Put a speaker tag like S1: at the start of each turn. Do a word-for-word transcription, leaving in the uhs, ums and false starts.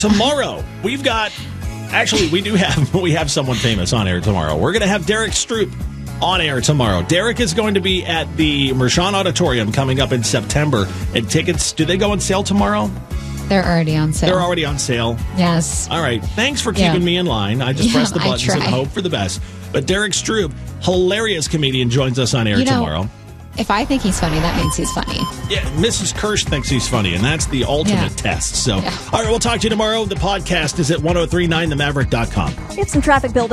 S1: Tomorrow, we've got, actually, we do have, we have someone famous on air tomorrow. We're going to have Derek Stroop on air tomorrow. Derek is going to be at the Mershon Auditorium coming up in September. And tickets, do they go on sale tomorrow?
S2: They're already on sale.
S1: They're already on sale?
S2: Yes.
S1: All right. Thanks for keeping
S2: Yeah.
S1: me in line. I just
S2: Yeah,
S1: pressed the
S2: I
S1: buttons and
S2: try.
S1: hope for the best. But Derek Stroop, hilarious comedian, joins us on air
S2: You know,
S1: tomorrow.
S2: If I think he's funny, that means he's funny.
S1: Yeah, Missus Kirsch thinks he's funny, and that's the ultimate
S2: Yeah.
S1: test. So,
S2: Yeah.
S1: all right, we'll talk to you tomorrow. The podcast is at ten thirty-nine the maverick dot com.
S3: We have some traffic build